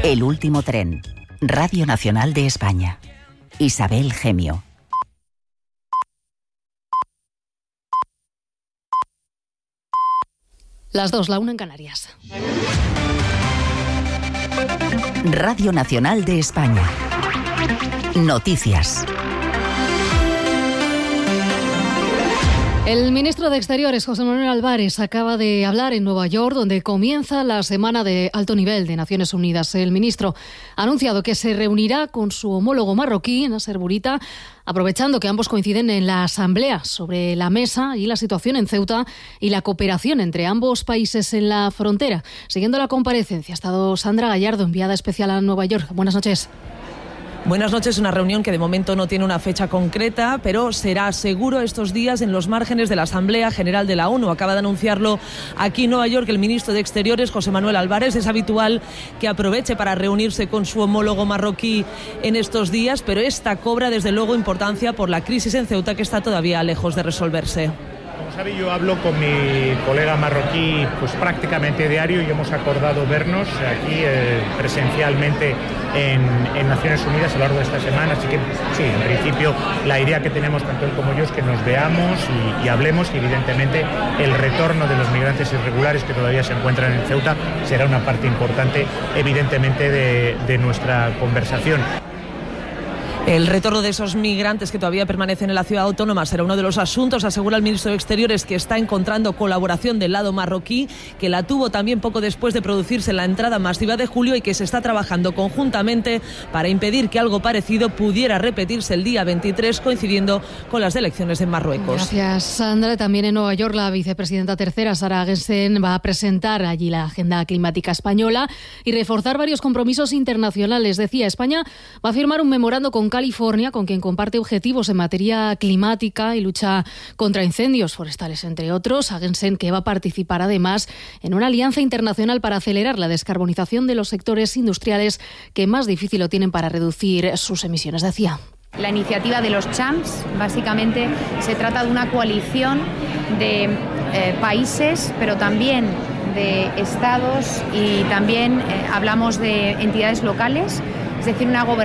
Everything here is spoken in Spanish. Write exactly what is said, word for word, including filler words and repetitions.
El último tren. Radio Nacional de España. Isabel Gemio. Las dos, la una en Canarias. Radio Nacional de España. Noticias. El ministro de Exteriores, José Manuel Álvarez, acaba de hablar en Nueva York, donde comienza la semana de alto nivel de Naciones Unidas. El ministro ha anunciado que se reunirá con su homólogo marroquí, Nasser Bourita, aprovechando que ambos coinciden en la asamblea sobre la mesa y la situación en Ceuta y la cooperación entre ambos países en la frontera. Siguiendo la comparecencia ha estado Sandra Gallardo, enviada especial a Nueva York. Buenas noches. Buenas noches, una reunión que de momento no tiene una fecha concreta, pero será seguro estos días en los márgenes de la Asamblea General de la ONU. Acaba de anunciarlo aquí en Nueva York el ministro de Exteriores, José Manuel Álvarez. Es habitual que aproveche para reunirse con su homólogo marroquí en estos días, pero esta cobra desde luego importancia por la crisis en Ceuta, que está todavía lejos de resolverse. Como sabe, yo hablo con mi colega marroquí pues prácticamente diario y hemos acordado vernos aquí eh, presencialmente en, en Naciones Unidas a lo largo de esta semana. Así que sí, en principio la idea que tenemos tanto él como yo es que nos veamos y, y hablemos, y evidentemente el retorno de los migrantes irregulares que todavía se encuentran en Ceuta será una parte importante evidentemente de, de nuestra conversación. El retorno de esos migrantes que todavía permanecen en la ciudad autónoma será uno de los asuntos, asegura el ministro de Exteriores, que está encontrando colaboración del lado marroquí, que la tuvo también poco después de producirse la entrada masiva de julio y que se está trabajando conjuntamente para impedir que algo parecido pudiera repetirse el día veintitrés, coincidiendo con las elecciones en Marruecos. Gracias, Sandra. También en Nueva York la vicepresidenta tercera, Sara Agesen, va a presentar allí la agenda climática española y reforzar varios compromisos internacionales. Decía, España va a firmar un memorando con California, con quien comparte objetivos en materia climática y lucha contra incendios forestales, entre otros. Agesen, que va a participar además en una alianza internacional para acelerar la descarbonización de los sectores industriales que más difícil lo tienen para reducir sus emisiones, decía. La iniciativa de los Champs, básicamente se trata de una coalición de eh, países, pero también de estados, y también eh, hablamos de entidades locales, es decir, una gobernanza